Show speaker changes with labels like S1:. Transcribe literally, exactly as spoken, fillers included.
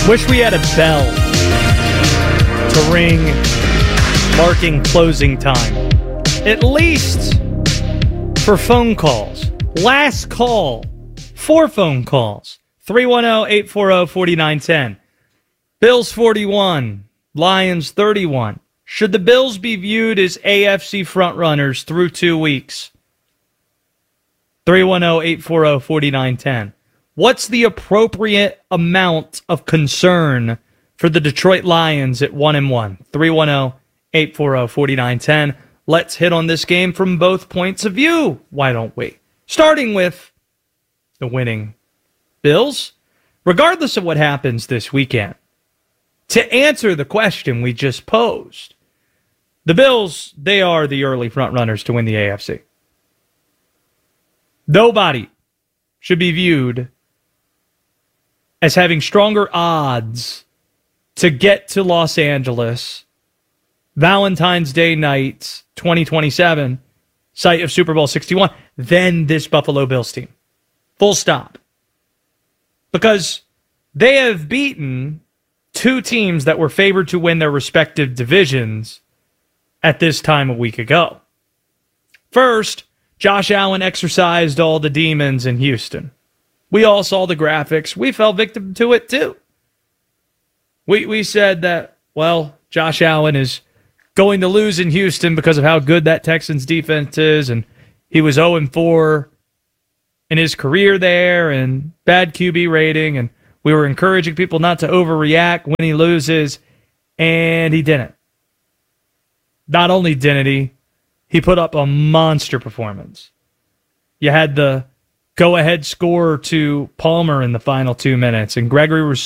S1: Wish we had a bell to ring marking closing time. At least for phone calls. Last call for phone calls. three one zero, eight four zero, four nine one zero. Bills forty-one, Lions thirty-one. Should the Bills be viewed as A F C frontrunners through two weeks? three one zero, eight four zero, four nine one zero. What's the appropriate amount of concern for the Detroit Lions at one and one? three one zero, eight four zero, four nine one zero. Let's hit on this game from both points of view. Why don't we? Starting with the winning Bills. Regardless of what happens this weekend, to answer the question we just posed, the Bills, they are the early frontrunners to win the A F C. Nobody should be viewed as having stronger odds to get to Los Angeles Valentine's Day night twenty twenty-seven, site of Super Bowl sixty-one, than this Buffalo Bills team. Full stop. Because they have beaten two teams that were favored to win their respective divisions at this time a week ago. First, Josh Allen exercised all the demons in Houston. We all saw the graphics. We fell victim to it too. We we said that, well, Josh Allen is going to lose in Houston because of how good that Texans defense is, and he was oh and four in his career there, and bad Q B rating, and we were encouraging people not to overreact when he loses, and he didn't. Not only didn't he, he put up a monster performance. You had the go-ahead score to Palmer in the final two minutes, and Gregory